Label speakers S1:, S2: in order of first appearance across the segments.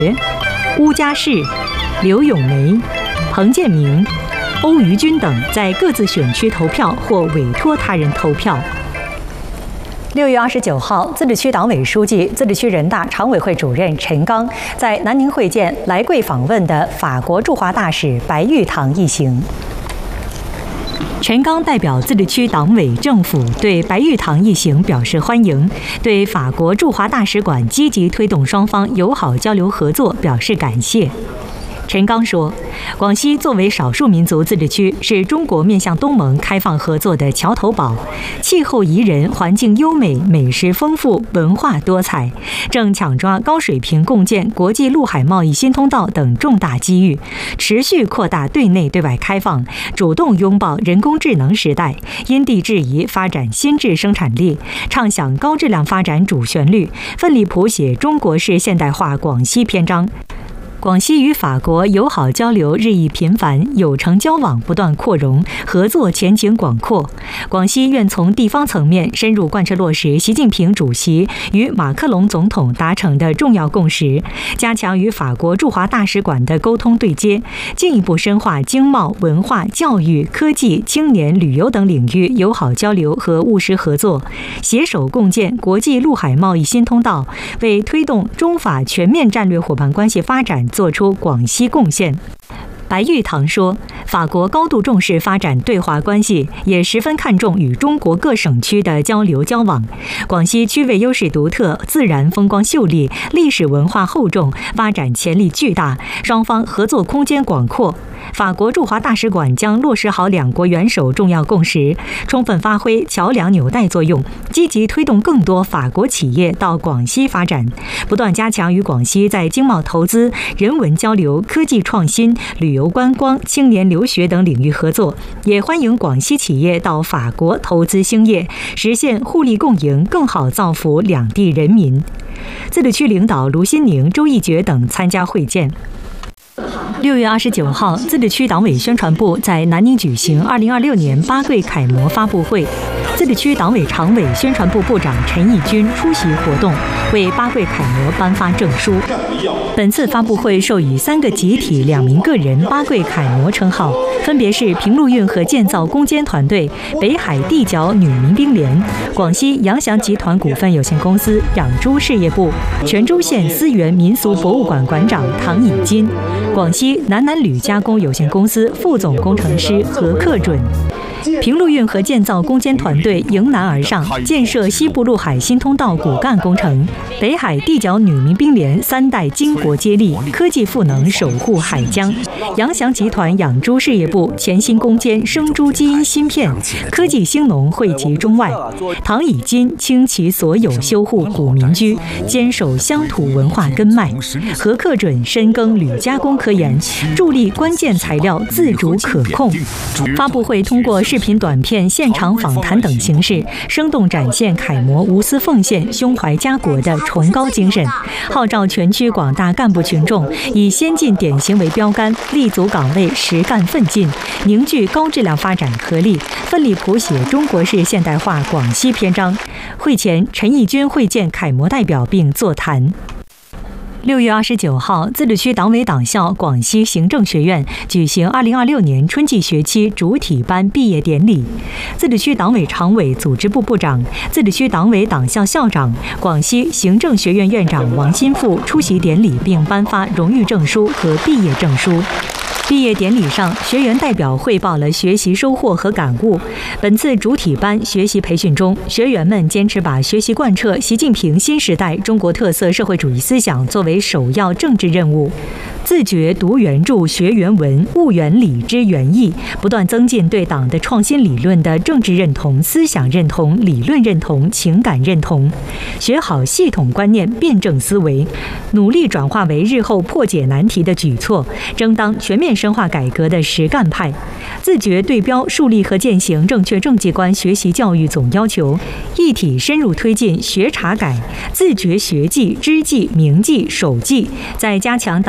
S1: 邬家世、刘咏梅、彭建明、欧于君等在各自选区投票或委托他人投票。6月29号，自治区党委书记、自治区人大常委会主任陈刚在南宁会见来贵访问的法国驻华大使白玉堂一行。陈刚代表自治区党委政府对白玉堂一行表示欢迎，对法国驻华大使馆积极推动双方友好交流合作表示感谢。陈刚说，广西作为少数民族自治区，是中国面向东盟开放合作的桥头堡，气候宜人，环境优美，美食丰富，文化多彩，正抢抓高水平共建国际陆海贸易新通道等重大机遇，持续扩大对内对外开放，主动拥抱人工智能时代，因地制宜发展新质生产力，畅想高质量发展主旋律，奋力谱写中国式现代化广西篇章。广西与法国友好交流日益频繁，友城交往不断扩容，合作前景广阔。广西愿从地方层面深入贯彻落实习近平主席与马克龙总统达成的重要共识，加强与法国驻华大使馆的沟通对接，进一步深化经贸、文化、教育、科技、青年、旅游等领域友好交流和务实合作，携手共建国际陆海贸易新通道，为推动中法全面战略伙伴关系发展做出广西贡献。白玉堂说，法国高度重视发展对华关系，也十分看重与中国各省区的交流交往。广西区位优势独特，自然风光秀丽，历史文化厚重，发展潜力巨大，双方合作空间广阔。法国驻华大使馆将落实好两国元首重要共识，充分发挥桥梁纽带作用，积极推动更多法国企业到广西发展，不断加强与广西在经贸投资、人文交流、科技创新、旅游观光、青年留学等领域合作，也欢迎广西企业到法国投资兴业，实现互利共赢，更好造福两地人民。自治区领导卢新宁、周一觉等参加会见。6月29号，自治区党委宣传部在南宁举行2026年八桂楷模发布会。自治区党委常委、宣传部部长陈义军出席活动，为八桂楷模颁发证书。本次发布会授予3个集体、2名个人八桂楷模称号，分别是平陆运河建造攻坚团队、北海地角女民兵连、广西扬祥集团股份有限公司养猪事业部、泉州县思源民俗博物馆馆长唐以金、广西南南铝加工有限公司副总工程师何克准。平陆运河建造攻坚团队迎难而上，建设西部陆海新通道骨干工程；北海地角女民兵连3代巾帼接力，科技赋能守护海疆；扬祥集团养猪事业部潜心攻坚生猪基因芯片，科技兴农惠及中外；唐以金倾其所有修护古民居，坚守乡土文化根脉；何克准深耕铝加工科研，助力关键材料自主可控。发布会通过视频短片、现场访谈等形式，生动展现楷模无私奉献、胸怀家国的崇高精神，号召全区广大干部群众以先进典型为标杆，立足岗位，实干奋进，凝聚高质量发展合力，奋力谱写中国式现代化广西篇章。会前，陈义军会见楷模代表并座谈。6月29号，自治区党委党校广西行政学院举行2026年春季学期主体班毕业典礼。自治区党委常委、组织部部长、自治区党委党校校长、广西行政学院院长王新富出席典礼，并颁发荣誉证书和毕业证书。毕业典礼上，学员代表汇报了学习收获和感悟。本次主体班学习培训中，学员们坚持把学习贯彻习近平新时代中国特色社会主义思想作为首要政治任务，自觉读原著、学原文、悟原理、知原意，不断增进对党的创新理论的政治认同、思想认同、理论认同、情感认同，学好系统观念、辩证思维，努力转化为日后破解难题的举措，争当全面深化改革的实干派，自觉对标树立和践行正确政绩观学习教育总要求，一体深入推进学查改，自觉学技、知技、铭记、守纪，在加强党的纪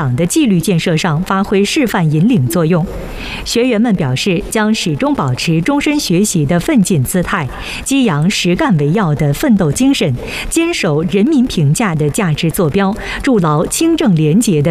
S1: 纪律建设上发挥示范引领作用。学员们表示，将始终保持终身学习的奋进姿态，激扬实干为要的奋斗精神，坚守人民评价的价值坐标，筑牢清正廉洁的